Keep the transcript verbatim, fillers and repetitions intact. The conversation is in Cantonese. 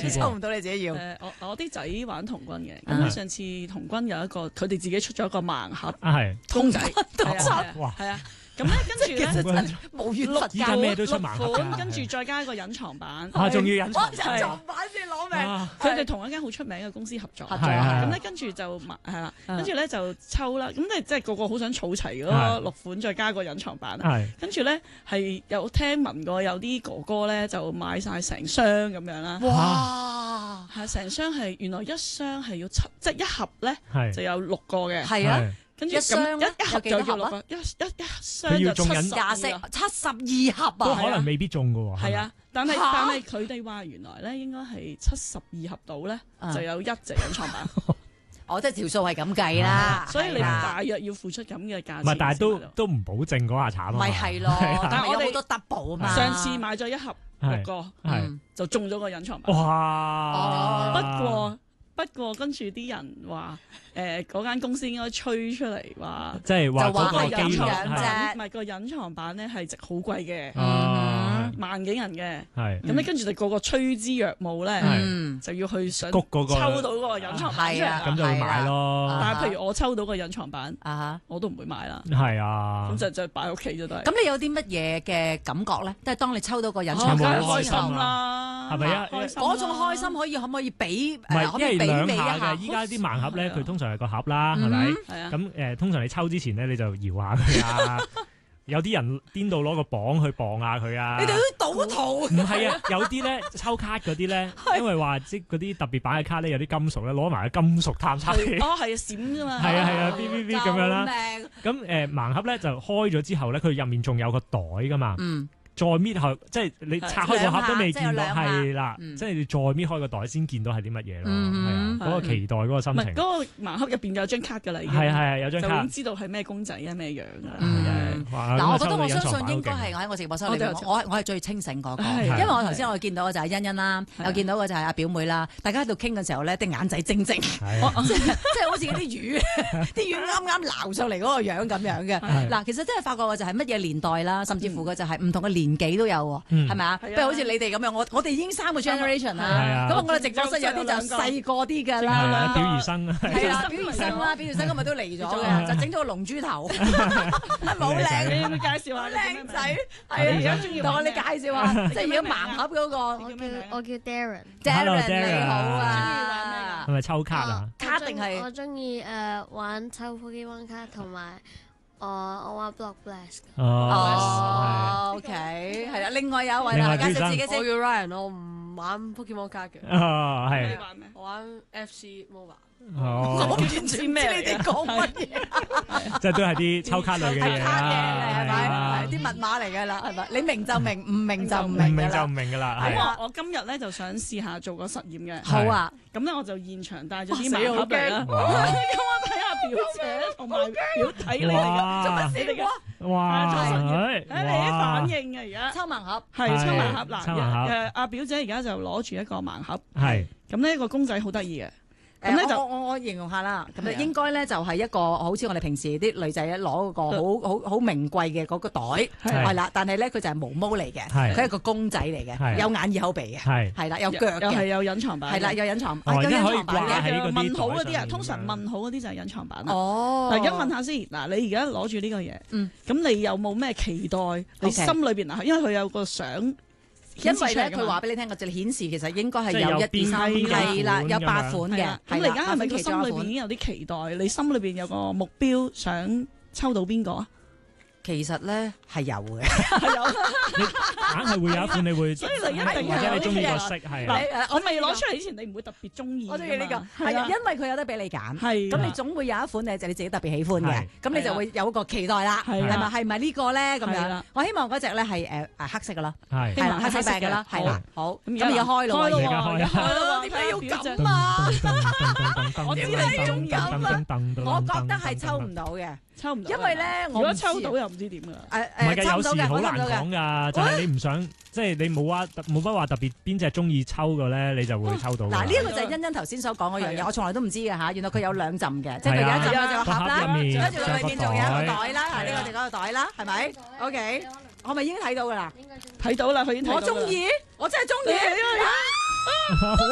抽唔到你自己要。 誒，我我啲仔玩童軍嘅，咁上次童軍有一個，佢哋自己出咗一個盲盒係公仔， 都係啊哇！ 係啊。咁咧，跟住咧無遠弗依家咩都出盲盒款，跟住再加一個隱藏版， 啊，仲要隱藏隱藏版先攞命。 佢哋同一間好出名嘅公司合作， 合作咁咧跟住就買係啦，跟住咧就抽啦，咁咧即係個個好想儲齊嗰六款，再加個隱藏版。跟住咧係有聽聞過有啲哥哥咧就買晒成箱咁樣啦。 哇！ 係成箱係原來一箱係要七，即係一盒咧就有六個嘅。 係啊。 跟住咁一一盒就要六個，一一一箱就七十廿四七十二盒啊！ 不過可能未必中㗎喎。 係啊，但係但係佢哋話原來咧應該係七十二盒到咧就有一隻隱藏版。 我即係條數係咁計啦， 所以你大約要付出咁嘅價錢。 唔係，但係都都唔保證嗰下慘啊。 咪係咯，但係我哋好多 double 啊嘛。 上次買咗一盒六個，就中咗個隱藏版。 哇！ 不過。不過跟住啲人話，誒嗰間公司應該吹出嚟話， 即係話嗰個隱藏啫， 唔係個隱藏版咧係值好貴嘅，萬幾銀嘅。係咁咧，跟住就個個趨之若鶩咧，就要去想谷嗰個抽到嗰個隱藏版出嚟， 咁就會買咯。 但係譬如我抽到個隱藏版，我都唔會買啦。 係啊， 咁就就擺喺屋企咗都係。 咁你有啲乜嘢嘅感覺咧？即係當你抽到個隱藏版， 開心啦， 係咪啊？ 嗰種開心可以可唔可以比？ 唔係，因為兩下嘅。依家啲盲盒咧，佢通常係個盒啦，係咪？咁誒，通常你抽之前咧，你就搖下佢啊。有啲人顛到攞個磅去磅下佢啊。 你哋都賭徒？ 唔係啊，有啲咧抽卡嗰啲咧，因為話即嗰啲特別版嘅卡咧，有啲金屬咧，攞埋個金屬探測器。 哦，係啊，閃㗎嘛。 係啊係啊，B B B 咁樣啦。咁誒盲盒咧就開咗之後咧，佢入面仲有個袋㗎嘛。嗯。再搣後，即係你拆開個盒都未見到，係啦，即係你再搣開個袋先見到係啲乜嘢咯，係啊，嗰個期待嗰個心情。 嗰個盲盒入邊有張卡㗎啦，已經係係有張卡， 就知道係咩公仔啊咩樣㗎。 嗱，我覺得我相信應該係我喺我直播室裏邊，我我係最清醒嗰個，因為我頭先我見到嘅就係欣欣啦，又見到嘅就係阿表妹啦，大家喺度傾嘅時候咧，啲眼仔精精，即係好似嗰啲魚，啲魚啱啱撈上嚟嗰個樣咁樣嘅。嗱，其實真係發覺嘅就係乜嘢年代啦，甚至乎嘅就係唔同嘅年紀都有喎，係咪啊？不如好似你哋咁樣，我我哋已經三個 generation 啦，咁我哋直播室有啲就細個啲㗎啦， 表兒生啊， 係啦，表兒生啦，表兒生今日都嚟咗嘅，就整咗個龍珠頭，冇靚， 你要唔要介紹下靚仔？係啊，而家中意同我哋介紹下，即係而家盲盒嗰個， 我叫我叫 Darren，Darren 你好啊， 係咪抽卡啊？ 卡定係我中意誒玩抽 Pokemon 卡同埋。我我玩 Block Blast。 哦，OK，係啦。另外有一位啦，介紹自己先。 我叫 Ryan，我唔玩 Pokemon 卡嘅。 哦，係。 你玩咩？ 我玩 F C Mobile。 哦。 我完全唔知你哋講乜嘢。 即係都係啲抽卡類嘅嘢卡嘅係咪？係啲密碼嚟㗎啦，係咪？你明就明，唔明就唔明。 唔明就唔明㗎啦。 咁我我今日咧就想試下做個實驗嘅。 好啊。 咁咧我就現場帶咗啲盲盒嚟啦。咁我睇下表姐同埋表弟你哋做乜事嚟㗎？ 哇！ 睇你啲反應啊！而家抽盲盒係抽盲盒嗱， 抽盲盒誒阿表姐而家就攞住一個盲盒， 係咁呢個公仔好得意嘅。 咁咧就我我我形容下啦，咁咧應該咧就係一個好似我哋平時啲女仔咧攞嗰個好好好名貴嘅嗰個袋，係啦，但係咧佢就係毛毛嚟嘅，佢係個公仔嚟嘅，有眼耳口鼻嘅，係係啦，有腳嘅， 又係有隱藏版， 係啦，有隱藏， 有隱藏版嘅。問好嗰啲啊，通常問好嗰啲就係隱藏版啦。 哦， 嗱，而家問下先，嗱，你而家攞住呢個嘢，咁你有冇咩期待？你心裏邊啊，因為佢有個相。 因為咧，佢話俾你聽個就顯示其實應該係有一二三係啦，有八款嘅。 咁你而家係咪個心裏邊已經有啲期待？你心裏邊有個目標，想抽到邊個啊？ 其實咧係有嘅， 係有。 你硬係會有一款你會， 所以你一定或者你中意個色係。 嗱，我未攞出嚟之前，你唔會特別中意。 我中意呢個，係因為佢有得俾你揀。 係。 咁你總會有一款咧，就你自己特別喜歡嘅。咁你就會有個期待啦。係咪？係咪呢個咧？咁樣。我希望嗰隻咧係誒誒黑色嘅啦。係。係啦，黑色嘅啦。係啦。好。咁而家開咯喎。 而家開。 開咯喎。點解要咁啊？我點解要咁啊？我覺得係抽唔到嘅。抽唔到，因為咧， 如果抽到又唔知點㗎。 誒誒，唔係㗎，有時好難講㗎，就係你唔想，即係你冇話冇乜話特別邊隻中意抽嘅咧，你就會抽到。 嗱，呢一個就係欣欣頭先所講嗰樣嘢，我從來都唔知嘅嚇，原來佢有兩浸嘅，即係佢有一浸就個盒啦，跟住佢裏面仲有一個袋啦，呢個就嗰個袋啦，係咪 ？OK，我咪已經睇到㗎啦， 睇到啦，佢已經睇到。 我中意，我真係中意。